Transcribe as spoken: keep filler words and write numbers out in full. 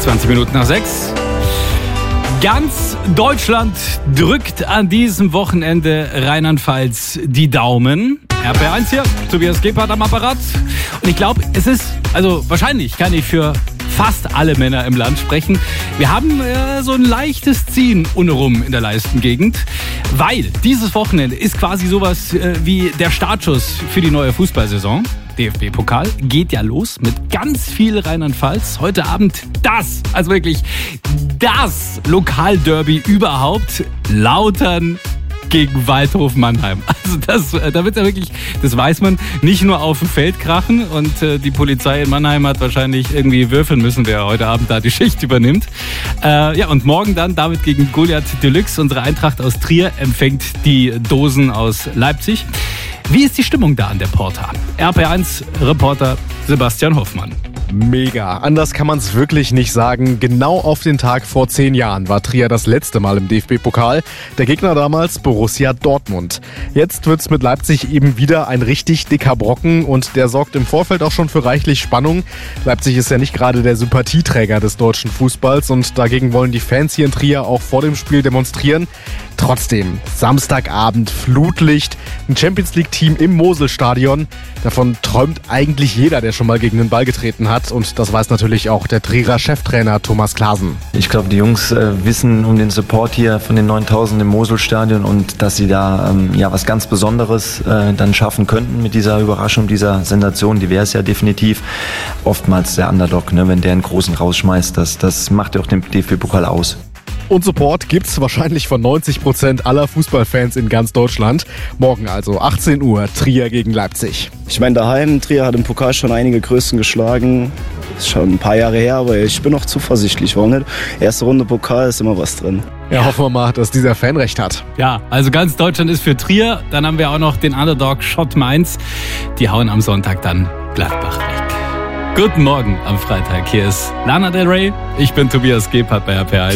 zwanzig Minuten nach sechs. Ganz Deutschland drückt an diesem Wochenende Rheinland-Pfalz die Daumen. R P eins hier, Tobias Gebhardt am Apparat. Und ich glaube, es ist, also wahrscheinlich kann ich für fast alle Männer im Land sprechen. Wir haben äh, so ein leichtes Ziehen untenrum in der Leistengegend, weil dieses Wochenende ist quasi sowas äh, wie der Startschuss für die neue Fußballsaison. D F B-Pokal geht ja los mit ganz viel Rheinland-Pfalz. Heute Abend das, also wirklich das Lokalderby überhaupt, Lautern gegen Waldhof Mannheim. Also das, da wird ja wirklich, das weiß man, nicht nur auf dem Feld krachen und äh, die Polizei in Mannheim hat wahrscheinlich irgendwie würfeln müssen, wer heute Abend da die Schicht übernimmt. Äh, ja, und morgen dann David gegen Goliath Deluxe. Unsere Eintracht aus Trier empfängt die Dosen aus Leipzig. Wie ist die Stimmung da an der Porta? R P eins Reporter Sebastian Hoffmann. Mega. Anders kann man es wirklich nicht sagen. Genau auf den Tag vor zehn Jahren war Trier das letzte Mal im D F B-Pokal. Der Gegner damals Borussia Dortmund. Jetzt wird's mit Leipzig eben wieder ein richtig dicker Brocken und der sorgt im Vorfeld auch schon für reichlich Spannung. Leipzig ist ja nicht gerade der Sympathieträger des deutschen Fußballs und dagegen wollen die Fans hier in Trier auch vor dem Spiel demonstrieren. Trotzdem, Samstagabend, Flutlicht, ein Champions-League-Team im Moselstadion. Davon träumt eigentlich jeder, der schon mal gegen den Ball getreten hat. Und das weiß natürlich auch der Trierer Cheftrainer Thomas Klaasen. Ich glaube, die Jungs äh, wissen um den Support hier von den neuntausend im Moselstadion und dass sie da ähm, ja was ganz Besonderes äh, dann schaffen könnten mit dieser Überraschung, dieser Sensation. Die wäre es ja definitiv. Oftmals der Underdog, ne, wenn der einen Großen rausschmeißt, das, das macht ja auch den D F B-Pokal aus. Und Support gibt's wahrscheinlich von neunzig Prozent aller Fußballfans in ganz Deutschland. Morgen also achtzehn Uhr, Trier gegen Leipzig. Ich meine, daheim, Trier hat im Pokal schon einige Größen geschlagen. Ist schon ein paar Jahre her, aber ich bin noch zuversichtlich. Warum nicht? Erste Runde Pokal ist immer was drin. Ja, hoffen wir mal, dass dieser Fan recht hat. Ja, also ganz Deutschland ist für Trier. Dann haben wir auch noch den Underdog Schott Mainz. Die hauen am Sonntag dann Gladbach weg. Guten Morgen am Freitag. Hier ist Lana Del Rey. Ich bin Tobias Gebhardt bei R P eins.